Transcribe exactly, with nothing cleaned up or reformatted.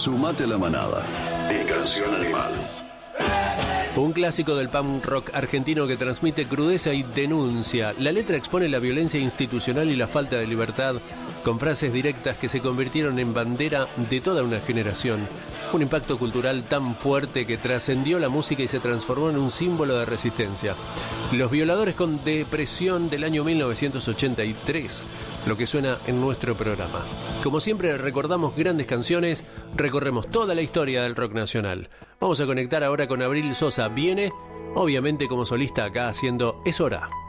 Sumate a la manada. Y Canción Animal. Un clásico del punk rock argentino que transmite crudeza y denuncia. La letra expone la violencia institucional y la falta de libertad, con frases directas que se convirtieron en bandera de toda una generación. Un impacto cultural tan fuerte que trascendió la música y se transformó en un símbolo de resistencia. Los Violadores con Depresión del año mil novecientos ochenta y tres, lo que suena en nuestro programa. Como siempre recordamos grandes canciones, recorremos toda la historia del rock nacional. Vamos a conectar ahora con Abril Sosa. Viene, obviamente como solista acá haciendo Es Hora.